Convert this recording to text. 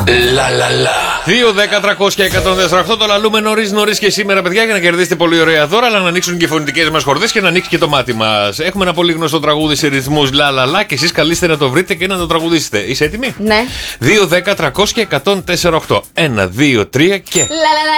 Λα λα λα. 2-10-300-104-8 το λαλούμε νωρίς και σήμερα, παιδιά, για να κερδίσετε πολύ ωραία δώρα, αλλά να ανοίξουν και οι φωνητικές μας χορδές και να ανοίξει και το μάτι μας. Έχουμε ένα πολύ γνωστό τραγούδι σε ρυθμούς λα λα λα και εσείς καλείστε να το βρείτε και να το τραγουδήσετε. Είσαι έτοιμοι? Ναι. 2-10-300-104-8. 1, 2, 3 και.